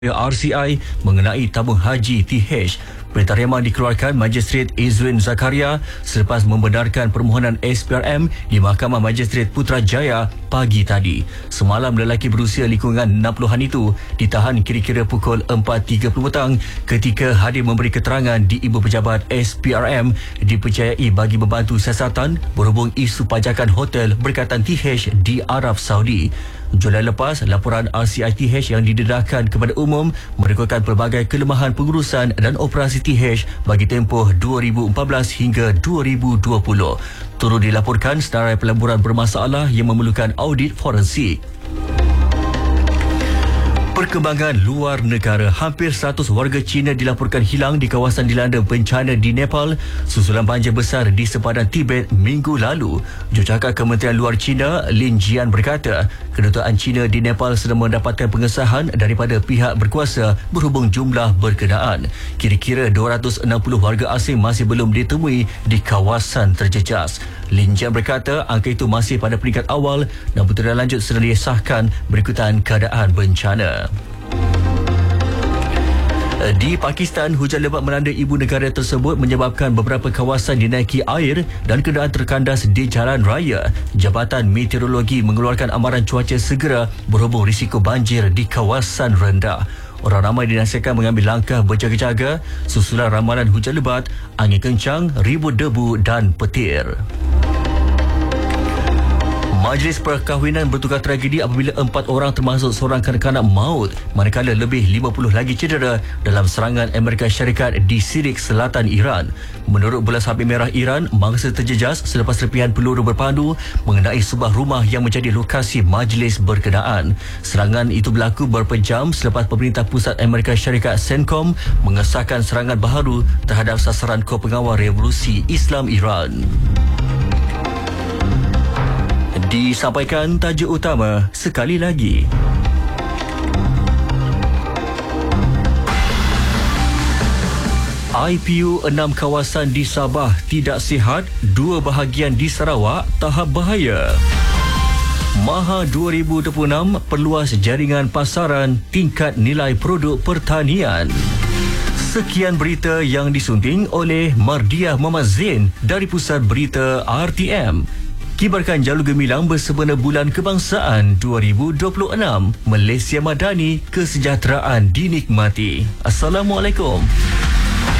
RCI mengenai tabung haji TH. Perintah reman dikeluarkan Magistrate Izzuddin Zakaria selepas membenarkan permohonan SPRM di Mahkamah Magistrate Putrajaya pagi tadi. Semalam lelaki berusia lingkungan 60-an itu ditahan kira-kira pukul 4.30 petang ketika hadir memberi keterangan di Ibu Pejabat SPRM dipercayai bagi membantu siasatan berhubung isu pajakan hotel berkaitan TH di Arab Saudi. Julai lepas, laporan RCI TH yang didedahkan kepada umum merekodkan pelbagai kelemahan pengurusan dan operasi TH bagi tempoh 2014 hingga 2020. Turut dilaporkan senarai pelaburan bermasalah yang memerlukan audit forensik. Perkembangan luar negara, hampir 100 warga Cina dilaporkan hilang di kawasan dilanda bencana di Nepal susulan banjir besar di sepadan Tibet minggu lalu. Jurucakap Kementerian Luar Cina, Lin Jian berkata, kedutaan Cina di Nepal sedang mendapatkan pengesahan daripada pihak berkuasa berhubung jumlah berkenaan. Kira-kira 260 warga asing masih belum ditemui di kawasan terjejas. Lin Jian berkata angka itu masih pada peringkat awal dan bertindak lanjut sedang disahkan berikutan keadaan bencana. Di Pakistan, hujan lebat melanda ibu negara tersebut menyebabkan beberapa kawasan dinaiki air dan kenderaan terkandas di jalan raya. Jabatan Meteorologi mengeluarkan amaran cuaca segera berhubung risiko banjir di kawasan rendah. Orang ramai dinasihatkan mengambil langkah berjaga-jaga susulan ramalan hujan lebat, angin kencang, ribut debu dan petir. Majlis perkahwinan bertukar tragedi apabila 4 orang termasuk seorang kanak-kanak maut manakala lebih 50 lagi cedera dalam serangan Amerika Syarikat di Sirik Selatan Iran. Menurut Bola Sabit Merah Iran, mangsa terjejas selepas serpihan peluru berpandu mengenai sebuah rumah yang menjadi lokasi majlis berkenaan. Serangan itu berlaku beberapa jam selepas pemerintah pusat Amerika Syarikat CENTCOM mengesahkan serangan baharu terhadap sasaran Kor Pengawal Revolusi Islam Iran. Disampaikan tajuk utama sekali lagi. IPU 6 kawasan di Sabah tidak sihat, 2 bahagian di Sarawak tahap bahaya. Maha 2026 perluas jaringan pasaran tingkat nilai produk pertanian. Sekian berita yang disunting oleh Mardiah Muhammad Zain dari Pusat Berita RTM. Kibarkan jalur gemilang bersempena Bulan Kebangsaan 2026. Malaysia Madani, kesejahteraan dinikmati. Assalamualaikum.